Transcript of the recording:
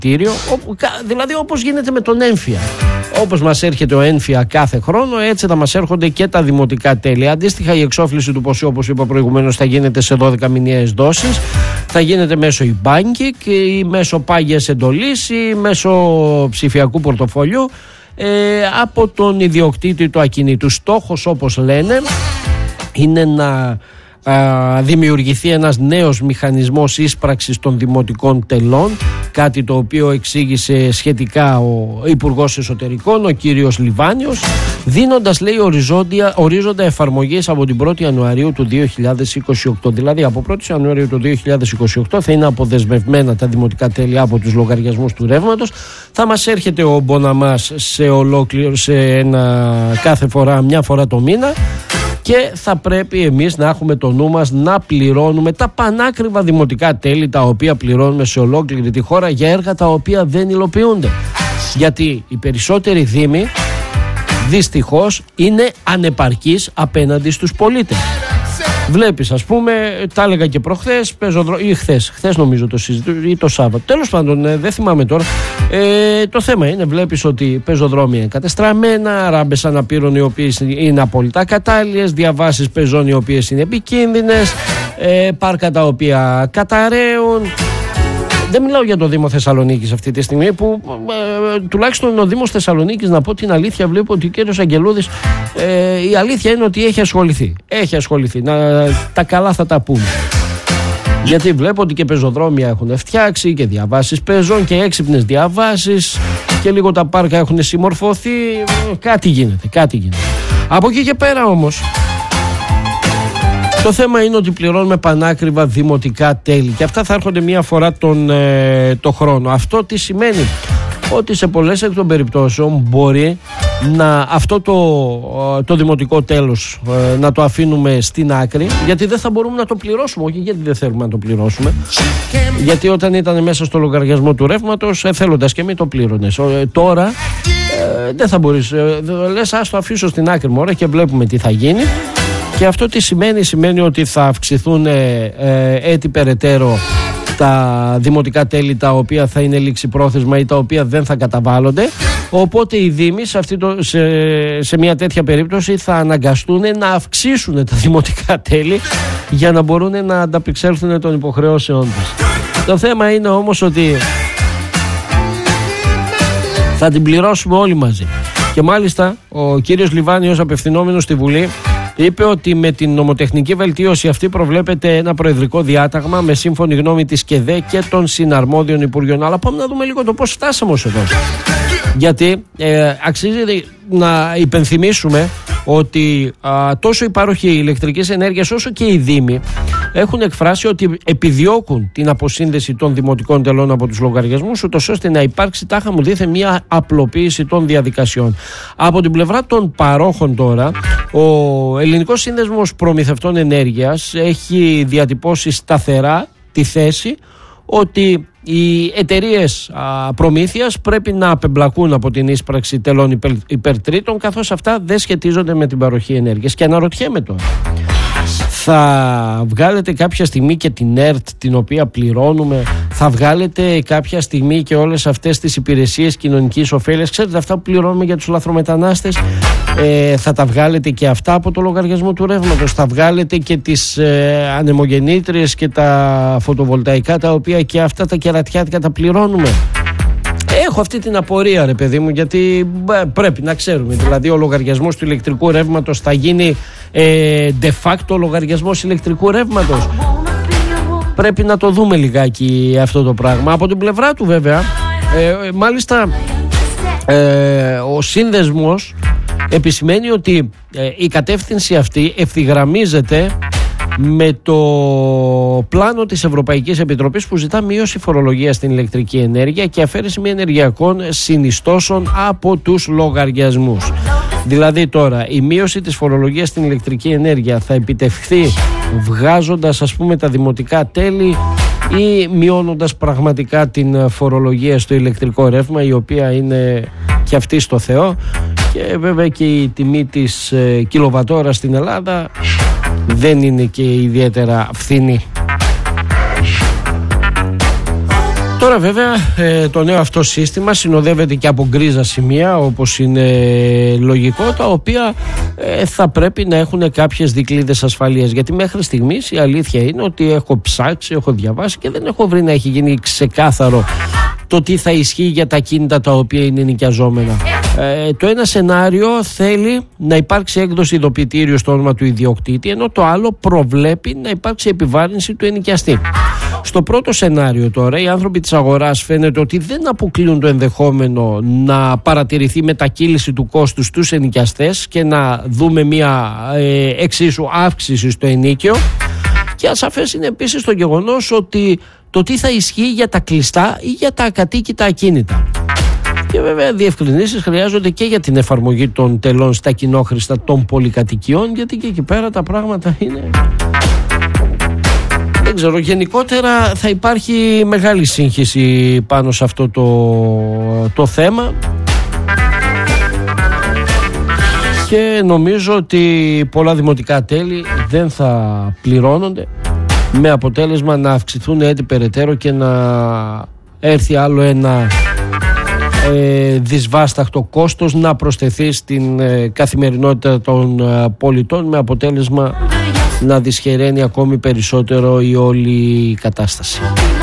δηλαδή όπως γίνεται με τον έμφυα. Όπως μας έρχεται ο έμφυα κάθε χρόνο, έτσι θα μας έρχονται και τα δημοτικά τέλη. Αντίστοιχα, η εξόφληση του ποσού, όπως είπα προηγουμένως, θα γίνεται σε 12 μηνιαίες δόσεις. Θα γίνεται μέσω e-banking ή μέσω πάγιας εντολής ή μέσω ψηφιακού πορτοφολιού από τον ιδιοκτήτη του ακινήτου. Στόχος, όπως λένε, είναι να δημιουργηθεί ένας νέος μηχανισμός ίσπραξης των δημοτικών τελών, κάτι το οποίο εξήγησε σχετικά ο Υπουργός Εσωτερικών, ο κύριος Λιβάνιος, δίνοντας, λέει, ορίζοντα εφαρμογής από την 1η Ιανουαρίου του 2028. Δηλαδή από 1η Ιανουαρίου του 2028 θα είναι αποδεσμευμένα τα δημοτικά τέλη από τους λογαριασμούς του ρεύματος. Θα μας έρχεται ο μποναμάς κάθε φορά, μια φορά το μήνα, και θα πρέπει εμείς να έχουμε το νου μας να πληρώνουμε τα πανάκριβα δημοτικά τέλη, τα οποία πληρώνουμε σε ολόκληρη τη χώρα για έργα τα οποία δεν υλοποιούνται. Γιατί οι περισσότεροι δήμοι δυστυχώς είναι ανεπαρκείς απέναντι στους πολίτες. Βλέπεις, ας πούμε, τα έλεγα και προχθές ή χθες νομίζω το συζητούσα, ή το Σάββατο. Τέλος πάντων, δεν θυμάμαι τώρα. Το θέμα είναι, βλέπεις ότι πεζοδρόμια είναι κατεστραμμένα, ράμπες αναπήρων οι οποίες είναι απόλυτα κατάλληλες, διαβάσεις πεζών οι οποίες είναι επικίνδυνες, πάρκα τα οποία καταραίουν. Δεν μιλάω για το Δήμο Θεσσαλονίκης αυτή τη στιγμή, που τουλάχιστον ο Δήμος Θεσσαλονίκης, να πω την αλήθεια, βλέπω ότι ο κύριος Αγγελούδης, η αλήθεια είναι ότι έχει ασχοληθεί. Τα καλά θα τα πούμε. Γιατί βλέπω ότι και πεζοδρόμια έχουν φτιάξει και διαβάσεις πεζών και έξυπνες διαβάσεις και λίγο τα πάρκα έχουν συμμορφωθεί. Κάτι γίνεται. Από εκεί και πέρα όμως, το θέμα είναι ότι πληρώνουμε πανάκριβα δημοτικά τέλη και αυτά θα έρχονται μία φορά το χρόνο. Αυτό τι σημαίνει? Ότι σε πολλές εκ των περιπτώσεων μπορεί αυτό το δημοτικό τέλος να το αφήνουμε στην άκρη, γιατί δεν θα μπορούμε να το πληρώσουμε. Όχι γιατί δεν θέλουμε να το πληρώσουμε, γιατί όταν ήταν μέσα στο λογαριασμό του ρεύματος, θέλοντας και μην το πλήρωνες. Τώρα δεν θα μπορείς, λες ας το αφήσω στην άκρη μου, ωραία, και βλέπουμε τι θα γίνει. Και αυτό τι σημαίνει? Σημαίνει ότι θα αυξηθούν έτη περαιτέρω τα δημοτικά τέλη, τα οποία θα είναι ληξιπρόθεσμα ή τα οποία δεν θα καταβάλλονται. Οπότε οι Δήμοι σε μια τέτοια περίπτωση θα αναγκαστούν να αυξήσουν τα δημοτικά τέλη για να μπορούν να ανταπεξέλθουν των υποχρεώσεών τους. Το θέμα είναι όμως ότι θα την πληρώσουμε όλοι μαζί. Και μάλιστα ο κύριος Λιβάνιος, απευθυνόμενος στη Βουλή, είπε ότι με την νομοτεχνική βελτίωση αυτή προβλέπεται ένα προεδρικό διάταγμα με σύμφωνη γνώμη της ΚΕΔΕ και των συναρμόδιων υπουργείων. Αλλά πάμε να δούμε λίγο το πώς φτάσαμε ως εδώ. Γιατί αξίζει να υπενθυμίσουμε ότι τόσο οι πάροχοι ηλεκτρικής ενέργειας όσο και οι Δήμοι έχουν εκφράσει ότι επιδιώκουν την αποσύνδεση των δημοτικών τελών από τους λογαριασμούς, ούτως ώστε να υπάρξει τάχα μου δήθεν μια απλοποίηση των διαδικασιών. Από την πλευρά των παρόχων τώρα, ο Ελληνικός Σύνδεσμος Προμηθευτών Ενέργειας έχει διατυπώσει σταθερά τη θέση ότι οι εταιρείες προμήθειας πρέπει να απεμπλακούν από την ίσπραξη τελών υπερτρίτων, καθώς αυτά δεν σχετίζονται με την παροχή ενέργειας. Και αναρωτιέμαι τώρα, θα βγάλετε κάποια στιγμή και την ΕΡΤ, την οποία πληρώνουμε? Θα βγάλετε κάποια στιγμή και όλες αυτές τις υπηρεσίες κοινωνικής ωφέλειας? Ξέρετε, αυτά που πληρώνουμε για τους λαθρομετανάστες, θα τα βγάλετε και αυτά από το λογαριασμό του ρεύματος? Θα βγάλετε και τις ανεμογεννήτριες και τα φωτοβολταϊκά, τα οποία και αυτά τα κερατιάτικα τα πληρώνουμε? Έχω αυτή την απορία, ρε παιδί μου, γιατί πρέπει να ξέρουμε. Δηλαδή ο λογαριασμός του ηλεκτρικού ρεύματος θα γίνει de facto λογαριασμός ηλεκτρικού ρεύματος? Πρέπει να το δούμε λιγάκι αυτό το πράγμα. Από την πλευρά του βέβαια, μάλιστα ο σύνδεσμος επισημαίνει ότι η κατεύθυνση αυτή ευθυγραμμίζεται με το πλάνο της Ευρωπαϊκής Επιτροπής που ζητά μείωση φορολογίας στην ηλεκτρική ενέργεια και αφαίρεση μη ενεργειακών συνιστώσεων από τους λογαριασμούς. Δηλαδή τώρα η μείωση της φορολογίας στην ηλεκτρική ενέργεια θα επιτευχθεί βγάζοντας, ας πούμε, τα δημοτικά τέλη ή μειώνοντας πραγματικά την φορολογία στο ηλεκτρικό ρεύμα, η οποία είναι και αυτή στο Θεό, και βέβαια και η τιμή της κιλοβατόρας στην Ελλάδα δεν είναι και ιδιαίτερα φθηνή. Τώρα βέβαια το νέο αυτό σύστημα συνοδεύεται και από γκρίζα σημεία, όπως είναι λογικό, τα οποία θα πρέπει να έχουν κάποιες δικλείδες ασφαλείας, γιατί μέχρι στιγμής η αλήθεια είναι ότι έχω ψάξει, έχω διαβάσει και δεν έχω βρει να έχει γίνει ξεκάθαρο το τι θα ισχύει για τα κίνητα τα οποία είναι νοικιαζόμενα. Το ένα σενάριο θέλει να υπάρξει έκδοση ειδοποιητήριου στο όνομα του ιδιοκτήτη, ενώ το άλλο προβλέπει να υπάρξει επιβάρυνση του ενοικιαστή. Στο πρώτο σενάριο τώρα, οι άνθρωποι της αγοράς φαίνεται ότι δεν αποκλείουν το ενδεχόμενο να παρατηρηθεί μετακύληση του κόστους στους ενοικιαστές και να δούμε μια εξίσου αύξηση στο ενίκιο. Και ασαφές είναι επίσης το γεγονός ότι το τι θα ισχύει για τα κλειστά ή για τα ακατοίκητα ακίνητα. Και βέβαια διευκρινήσεις χρειάζονται και για την εφαρμογή των τελών στα κοινόχρηστα των πολυκατοικιών, γιατί και εκεί πέρα τα πράγματα είναι... Δεν ξέρω, γενικότερα θα υπάρχει μεγάλη σύγχυση πάνω σε αυτό το θέμα και νομίζω ότι πολλά δημοτικά τέλη δεν θα πληρώνονται, με αποτέλεσμα να αυξηθούν έτσι περαιτέρω και να έρθει άλλο ένα δυσβάσταχτο κόστος να προσθεθεί στην καθημερινότητα των πολιτών, με αποτέλεσμα να δυσχεραίνει ακόμη περισσότερο η όλη κατάσταση.